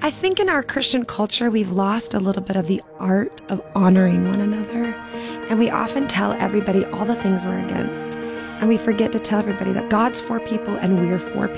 I think in our Christian culture, we've lost a little bit of the art of honoring one another. And we often tell everybody all the things we're against. And we forget to tell everybody that God's for people and we're for